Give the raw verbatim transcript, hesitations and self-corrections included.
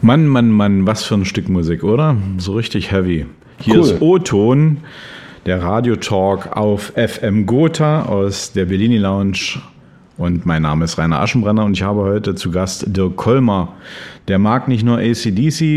Mann, Mann, Mann, was für ein Stück Musik, oder? So richtig heavy. Hier Cool. ist O-Ton, der Radio-Talk auf F M Gotha aus der Bellini Lounge. Und mein Name ist Rainer Aschenbrenner und ich habe heute zu Gast Dirk Kollmar. Der mag nicht nur A C D C